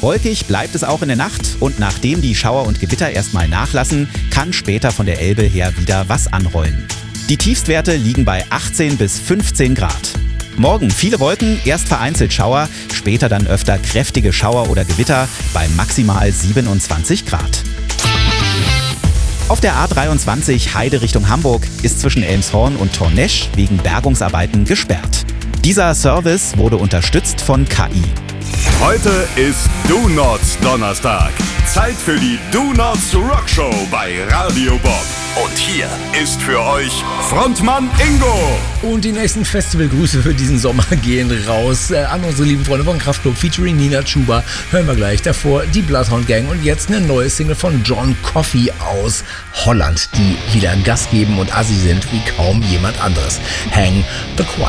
Wolkig bleibt es auch in der Nacht und nachdem die Schauer und Gewitter erstmal nachlassen, kann später von der Elbe her wieder was anrollen. Die Tiefstwerte liegen bei 18 bis 15 Grad. Morgen viele Wolken, erst vereinzelt Schauer, später dann öfter kräftige Schauer oder Gewitter bei maximal 27 Grad. Auf der A23 Heide Richtung Hamburg ist zwischen Elmshorn und Tornesch wegen Bergungsarbeiten gesperrt. Dieser Service wurde unterstützt von KI. Heute ist Do-Nots Donnerstag. Zeit für die Do-Nots Rockshow bei Radio Bob. Und hier ist für euch Frontmann Ingo. Und die nächsten Festivalgrüße für diesen Sommer gehen raus an unsere lieben Freunde von Kraftklub featuring Nina Chuba. Hören wir gleich davor die Bloodhound Gang und jetzt eine neue Single von John Coffey aus Holland, die wieder Gas geben und assi sind wie kaum jemand anderes. Hang the Choir.